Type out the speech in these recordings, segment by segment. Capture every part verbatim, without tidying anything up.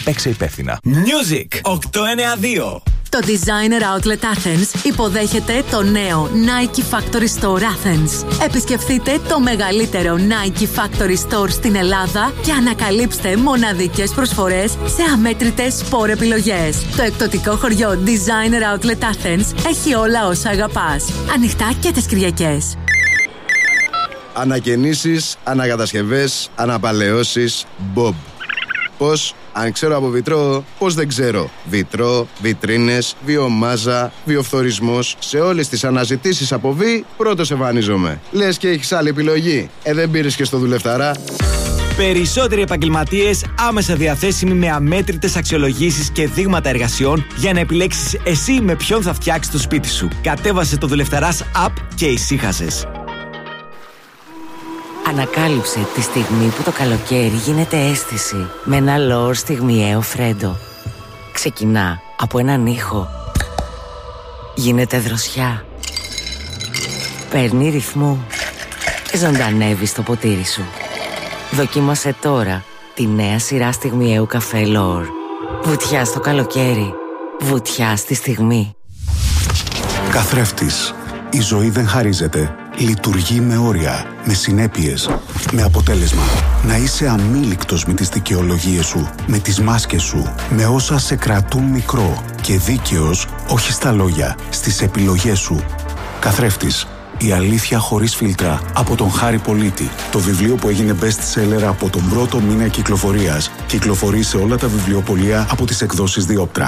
Παίξε υπεύθυνα. Music οκτακόσια ενενήντα δύο. Το Designer Outlet Athens υποδέχεται το νέο Nike Factory Store Athens. Επισκεφτείτε το μεγαλύτερο Nike Factory Store στην Ελλάδα και ανακαλύψτε μοναδικές προσφορές σε αμέτρητες σπορ επιλογές. Το εκπτωτικό χωριό Designer Outlet Athens έχει όλα όσα αγαπάς. Ανοιχτά και τις Κυριακές. Ανακαινήσεις, ανακατασκευές, αναπαλαιώσεις, Bob. Πώς? Αν ξέρω από βιτρό, πώς δεν ξέρω. Βιτρό, βιτρίνες, βιομάζα, βιοφθορισμός. Σε όλες τις αναζητήσεις από βι, πρώτος εμφανίζομαι. Λες και έχεις άλλη επιλογή? Ε, δεν πήρες και στο δουλευταρά. Περισσότεροι επαγγελματίες άμεσα διαθέσιμοι με αμέτρητες αξιολογήσεις και δείγματα εργασιών για να επιλέξεις εσύ με ποιον θα φτιάξεις το σπίτι σου. Κατέβασε το Δουλευταράς app και ησύχασες. Ανακάλυψε τη στιγμή που το καλοκαίρι γίνεται αίσθηση με ένα λόρ στιγμιαίο φρέντο. Ξεκινά από έναν ήχο. Γίνεται δροσιά. Παίρνει ρυθμό και ζωντανεύει στο ποτήρι σου. Δοκίμασε τώρα τη νέα σειρά στιγμιαίου καφέ Λόρ. Βουτιά στο καλοκαίρι. Βουτιά στη στιγμή. Καθρέφτης. Η ζωή δεν χαρίζεται. Λειτουργεί με όρια, με συνέπειες, με αποτέλεσμα να είσαι αμήλικτος με τις δικαιολογίες σου, με τις μάσκες σου, με όσα σε κρατούν μικρό και δίκαιος, όχι στα λόγια, στις επιλογές σου. Καθρέφτης. Η αλήθεια χωρίς φίλτρα από τον Χάρη Πολίτη. Το βιβλίο που έγινε best seller από τον πρώτο μήνα κυκλοφορίας. Κυκλοφορεί σε όλα τα βιβλιοπωλεία από τις εκδόσεις Διόπτρα.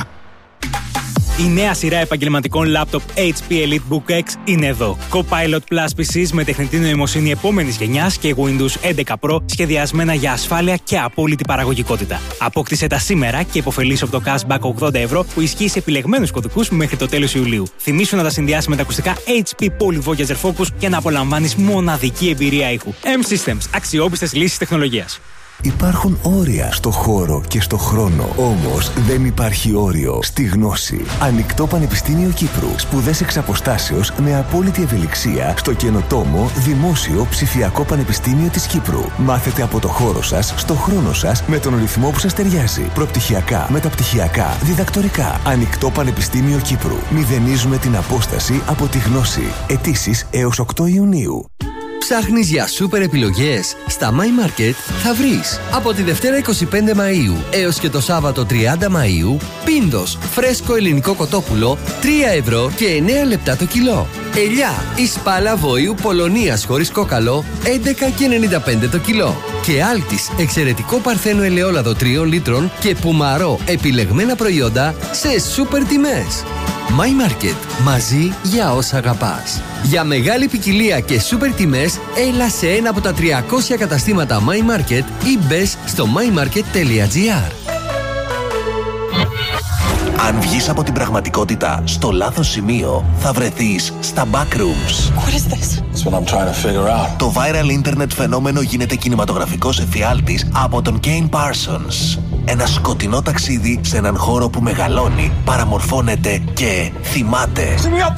Η νέα σειρά επαγγελματικών λάπτοπ έιτς πι EliteBook X είναι εδώ. Copilot Plus πι σις με τεχνητή νοημοσύνη επόμενης γενιάς και Windows έντεκα Pro σχεδιασμένα για ασφάλεια και απόλυτη παραγωγικότητα. Απόκτησε τα σήμερα και υποφελείς από το cashback ογδόντα ευρώ που ισχύει σε επιλεγμένους κωδικούς μέχρι το τέλος Ιουλίου. Θυμήσου να τα συνδυάσεις με τα ακουστικά έιτς πι Poly Voyager Focus για να απολαμβάνεις μοναδική εμπειρία ήχου. M-Systems. Αξιόπιστες λύσεις τεχνολογίας. Υπάρχουν όρια στο χώρο και στο χρόνο. Όμως δεν υπάρχει όριο στη γνώση. Ανοιχτό Πανεπιστήμιο Κύπρου. Σπουδές εξ αποστάσεως με απόλυτη ευελιξία στο καινοτόμο Δημόσιο Ψηφιακό Πανεπιστήμιο της Κύπρου. Μάθετε από το χώρο σας, στο χρόνο σας, με τον ρυθμό που σας ταιριάζει. Προπτυχιακά, μεταπτυχιακά, διδακτορικά. Ανοιχτό Πανεπιστήμιο Κύπρου. Μηδενίζουμε την απόσταση από τη γνώση. Αιτήσεις έως οκτώ Ιουνίου. Ψάχνεις για σούπερ επιλογές? Στα My Market θα βρεις. Από τη Δευτέρα είκοσι πέντε Μαΐου έως και το Σάββατο τριάντα Μαΐου, πίντος φρέσκο ελληνικό κοτόπουλο τρία ευρώ και εννέα λεπτά το κιλό. Ελιά ή σπάλα βόηου Πολωνίας χωρίς κόκαλο έντεκα και ενενήντα πέντε το κιλό. Και Άλτης εξαιρετικό παρθένο ελαιόλαδο τριών λίτρων και πουμαρό επιλεγμένα προϊόντα σε σούπερ τιμές. My Market. Μαζί για όσα αγαπάς. Για μεγάλη ποικιλία και σούπερ τιμές, έλα σε ένα από τα τριακόσια καταστήματα My Market ή μπες στο my market τελεία gr. Αν βγεις από την πραγματικότητα στο λάθος σημείο, θα βρεθείς στα Backrooms. What is this? That's what I'm trying to figure out. Το viral internet φαινόμενο γίνεται κινηματογραφικός εφιάλτης από τον Kane Parsons. Ένα σκοτεινό ταξίδι σε έναν χώρο που μεγαλώνει, παραμορφώνεται και θυμάται.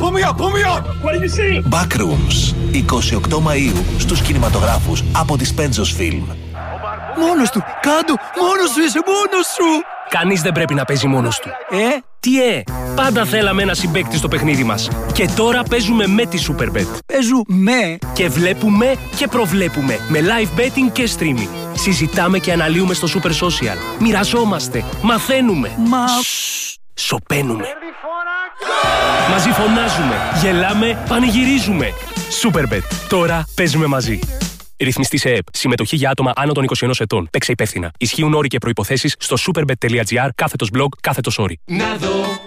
Backrooms, εικοστή ογδόη Μαΐου στους κινηματογράφους από τη Spensos Film. Μόνος του, κάντο, μόνος σου είσαι, μόνος σου. Κανείς δεν πρέπει να παίζει μόνος του. Ε, τι ε, πάντα θέλαμε ένα συμπαίκτη στο παιχνίδι μας. Και τώρα παίζουμε με τη Superbet. Παίζουμε. Και βλέπουμε και προβλέπουμε με live betting και streaming. Συζητάμε και αναλύουμε στο Super Social. Μοιραζόμαστε, μαθαίνουμε. Μα... Σοπαίνουμε. Μαζί φωνάζουμε, γελάμε, πανηγυρίζουμε. Superbet. Τώρα παίζουμε μαζί. Ρυθμιστή σε ΕΕΠ. Συμμετοχή για άτομα άνω των είκοσι ενός ετών. Παίξε υπεύθυνα. Ισχύουν όροι και προϋποθέσεις στο superbet τελεία gr κάθετος blog κάθετος όροι. Να δω